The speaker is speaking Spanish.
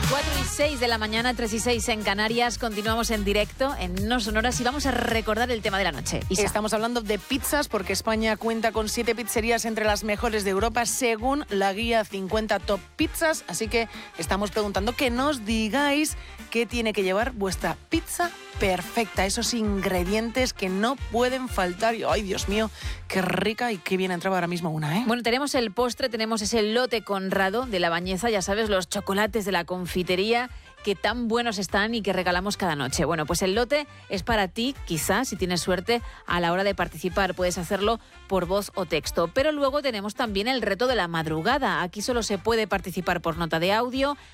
4:06 de la mañana, 3:06 en Canarias. Continuamos en directo en No Sonoras y vamos a recordar el tema de la noche. Isa. Estamos hablando de pizzas porque España cuenta con 7 pizzerías entre las mejores de Europa según la guía 50 Top Pizzas. Así que estamos preguntando que nos digáis qué tiene que llevar vuestra pizza perfecta. Esos ingredientes que no pueden faltar. Y, ¡ay, Dios mío! ¡Qué rica y qué bien entraba ahora mismo una, ¿eh? Bueno, tenemos el postre, tenemos ese lote Conrado de La Bañeza, ya sabes, los chocolates de la confitería que tan buenos están y que regalamos cada noche. Bueno, pues el lote es para ti, quizás, si tienes suerte, a la hora de participar. Puedes hacerlo por voz o texto. Pero luego tenemos también el reto de la madrugada. Aquí solo se puede participar por nota de audio.